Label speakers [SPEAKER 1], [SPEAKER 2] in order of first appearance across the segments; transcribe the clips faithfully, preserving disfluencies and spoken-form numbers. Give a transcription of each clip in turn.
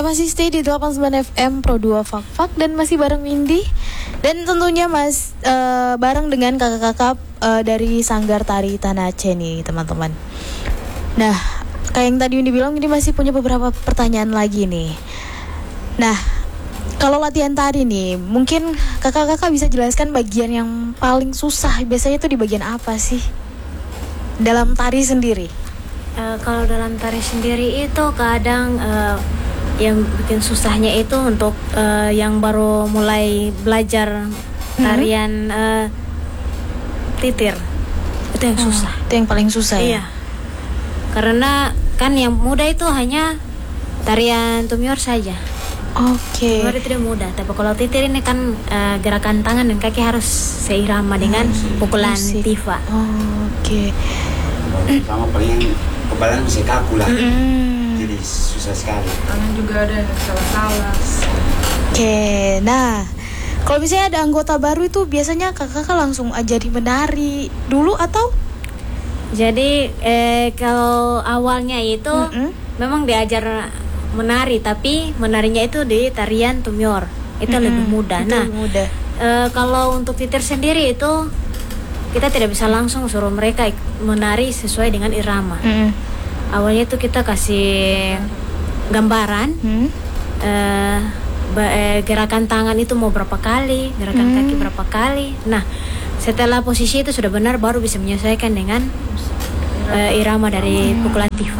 [SPEAKER 1] Ya masih stay di delapan puluh sembilan F M Pro dua Fak Fak dan masih bareng Windy. Dan tentunya mas uh, bareng dengan kakak-kakak uh, dari Sanggar Tari Tanah Aceh nih teman-teman. Nah kayak yang tadi Windy bilang, ini masih punya beberapa pertanyaan lagi nih. Nah kalau latihan tari nih, mungkin kakak-kakak bisa jelaskan bagian yang paling susah biasanya itu di bagian apa sih dalam tari sendiri?
[SPEAKER 2] Uh, kalau dalam tari sendiri itu kadang uh, yang bikin susahnya itu untuk uh, yang baru mulai belajar tarian hmm. uh, titir, itu yang susah.
[SPEAKER 1] Oh, itu yang paling susah.
[SPEAKER 2] Iya.
[SPEAKER 1] Ya?
[SPEAKER 2] Karena kan yang mudah itu hanya tarian tumyor saja.
[SPEAKER 1] Oke.
[SPEAKER 2] Tumyor itu tidak mudah, tapi kalau titir ini kan uh, gerakan tangan dan kaki harus seirama dengan hmm, pukulan musik. Tifa.
[SPEAKER 1] Oh, oke.
[SPEAKER 3] Sama paling kebalan masih kaku lah.
[SPEAKER 1] Mm-hmm.
[SPEAKER 3] Jadi susah sekali.
[SPEAKER 4] Tangan juga ada yang salah-salah.
[SPEAKER 1] Oke, nah kalau misalnya ada anggota baru itu biasanya kakak-kakak langsung ajari menari dulu atau?
[SPEAKER 2] Jadi eh, kalau awalnya itu mm-hmm. memang diajar menari, tapi menarinya itu di tarian tumyor itu mm-hmm. lebih mudah.
[SPEAKER 1] Itu
[SPEAKER 2] nah,
[SPEAKER 1] lebih mudah.
[SPEAKER 2] Eh, kalau untuk titir sendiri itu kita tidak bisa langsung suruh mereka menari sesuai dengan irama. Mm-hmm. Awalnya itu kita kasih gambaran hmm. uh, gerakan tangan itu mau berapa kali, gerakan hmm. kaki berapa kali. Nah, setelah posisi itu sudah benar, baru bisa menyesuaikan dengan uh, irama dari pukulan tifa.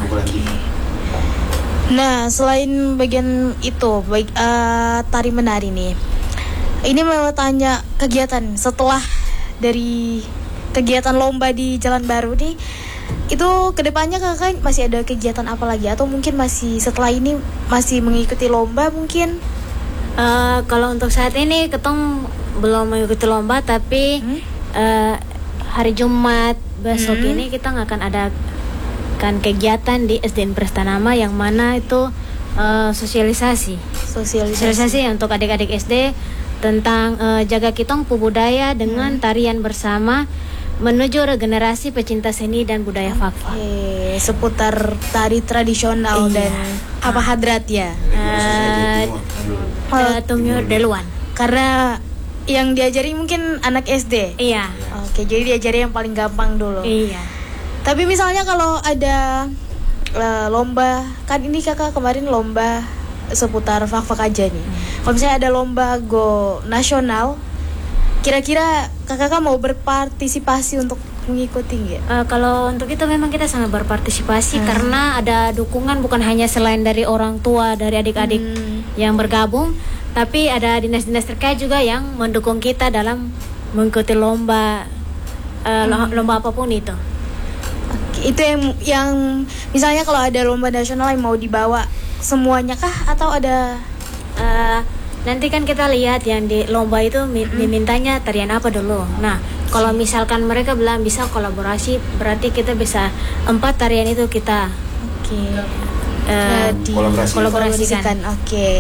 [SPEAKER 1] Nah, selain bagian itu, baik uh, tari menari nih, ini mau tanya kegiatan setelah dari kegiatan lomba di Jalan Baru nih. Itu kedepannya kakak masih ada kegiatan apa lagi, atau mungkin masih setelah ini masih mengikuti lomba mungkin?
[SPEAKER 2] Uh, kalau untuk saat ini ketong belum mengikuti lomba, tapi hmm? uh, hari Jumat besok hmm? ini kita akan ada kan kegiatan di S D N Prestanama yang mana itu uh, sosialisasi.
[SPEAKER 1] Sosialisasi.
[SPEAKER 2] Sosialisasi untuk adik-adik S D tentang uh, jaga kitong budaya dengan hmm. tarian bersama menuju regenerasi pecinta seni dan budaya Fak Fak.
[SPEAKER 1] Oke, seputar tari tradisional iya. dan apa hadrat ya?
[SPEAKER 2] Uh, uh, Tumyor Deluan.
[SPEAKER 1] Karena yang diajari mungkin anak S D.
[SPEAKER 2] Iya.
[SPEAKER 1] Oke, jadi diajari yang paling gampang dulu.
[SPEAKER 2] Iya.
[SPEAKER 1] Tapi misalnya kalau ada uh, lomba, kan ini kakak kemarin lomba seputar Fak Fak aja nih. Hmm. Kalau misalnya ada lomba go nasional, kira-kira kakak mau berpartisipasi untuk mengikuti nggak?
[SPEAKER 2] Uh, kalau untuk itu memang kita sangat berpartisipasi hmm. karena ada dukungan bukan hanya selain dari orang tua, dari adik-adik hmm. yang bergabung, tapi ada dinas-dinas terkait juga yang mendukung kita dalam mengikuti lomba uh, hmm. lomba apapun itu.
[SPEAKER 1] Oke, itu yang yang misalnya kalau ada lomba nasional yang mau dibawa semuanya kah atau ada?
[SPEAKER 2] Uh, Nanti kan kita lihat yang di lomba itu dimintanya tarian apa dulu. Nah, kalau misalkan mereka bilang bisa kolaborasi, berarti kita bisa empat tarian itu kita
[SPEAKER 1] Oke.
[SPEAKER 2] Uh,
[SPEAKER 3] kolaborasi.
[SPEAKER 2] kolaborasikan.
[SPEAKER 1] Oke. Okay.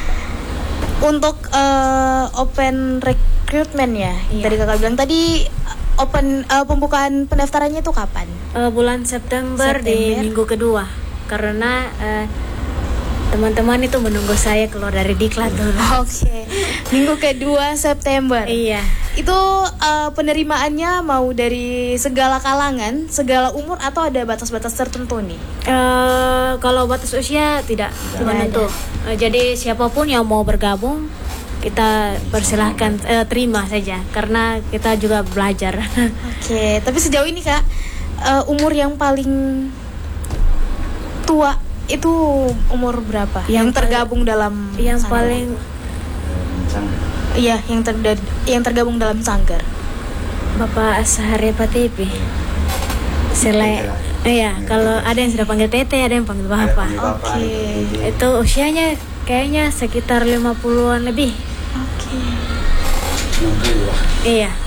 [SPEAKER 1] Untuk uh, open recruitment ya, iya. Tadi kakak bilang tadi open uh, pembukaan pendaftarannya itu kapan?
[SPEAKER 2] Uh, bulan September, September di minggu kedua. Karena uh, teman-teman itu menunggu saya keluar dari diklat dulu.
[SPEAKER 1] Oke, okay. Minggu kedua September.
[SPEAKER 2] Iya.
[SPEAKER 1] Itu uh, penerimaannya mau dari segala kalangan, segala umur, atau ada batas-batas tertentu nih?
[SPEAKER 2] Uh, kalau batas usia tidak menentu. Uh, jadi siapapun yang mau bergabung, kita persilahkan uh, terima saja, karena kita juga belajar.
[SPEAKER 1] Oke, okay. Tapi sejauh ini kak, uh, umur yang paling tua itu umur berapa? Yang, yang tergabung paling, dalam
[SPEAKER 2] yang
[SPEAKER 1] sanggar?
[SPEAKER 2] paling
[SPEAKER 1] iya, yang ter yang tergabung dalam sanggar.
[SPEAKER 2] Bapak Sahare Patipi. Selain iya, kalau ada yang sudah panggil Tete, ada yang panggil Bapak.
[SPEAKER 1] Oke. Okay.
[SPEAKER 2] Itu usianya kayaknya sekitar lima puluhan lebih.
[SPEAKER 1] Oke.
[SPEAKER 2] Okay. Iya.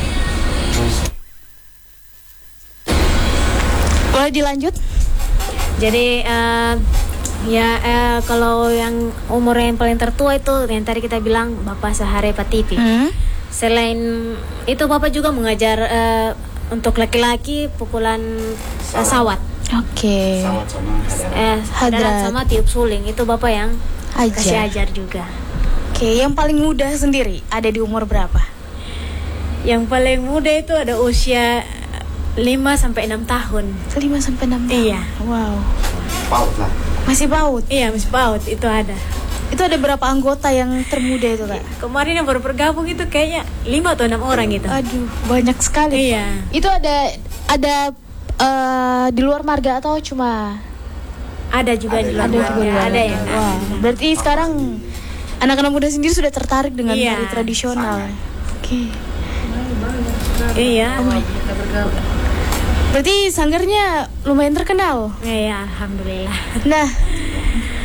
[SPEAKER 1] Boleh dilanjut?
[SPEAKER 2] Jadi uh, ya uh, kalau yang umur yang paling tertua itu yang tadi kita bilang Bapak Sahare Patipi. Hmm? Selain itu Bapak juga mengajar uh, untuk laki-laki pukulan uh, sawat.
[SPEAKER 1] Oke. Okay.
[SPEAKER 3] Sawat sama
[SPEAKER 2] eh, hadrat sama tiup suling itu Bapak yang kasih
[SPEAKER 1] Ajar.
[SPEAKER 2] ajar juga.
[SPEAKER 1] Oke, yang paling muda sendiri ada di umur berapa?
[SPEAKER 2] Yang paling muda itu ada usia lima sampai enam tahun.
[SPEAKER 1] lima sampai enam tahun.
[SPEAKER 2] Iya.
[SPEAKER 1] Wow.
[SPEAKER 3] Paut lah.
[SPEAKER 1] Masih PAUD.
[SPEAKER 2] Iya, masih PAUD itu ada.
[SPEAKER 1] Itu ada berapa anggota yang termuda itu, Kak?
[SPEAKER 2] Kemarin yang baru bergabung itu kayaknya lima atau enam orang gitu.
[SPEAKER 1] Aduh, banyak sekali.
[SPEAKER 2] Iya.
[SPEAKER 1] Itu ada ada eh, di luar marga atau cuma
[SPEAKER 2] Ada juga
[SPEAKER 3] Ada
[SPEAKER 2] di luar
[SPEAKER 1] ada
[SPEAKER 2] marga.
[SPEAKER 1] juga di luar
[SPEAKER 2] Ada
[SPEAKER 1] marga?
[SPEAKER 2] yang
[SPEAKER 1] Wah, berarti sekarang anak-anak muda sendiri sudah tertarik dengan
[SPEAKER 2] Iya.
[SPEAKER 1] tari tradisional. Oke.
[SPEAKER 2] Iya.
[SPEAKER 4] Kita bergabung.
[SPEAKER 1] Berarti sanggarnya lumayan terkenal.
[SPEAKER 2] Iya, alhamdulillah.
[SPEAKER 1] Nah,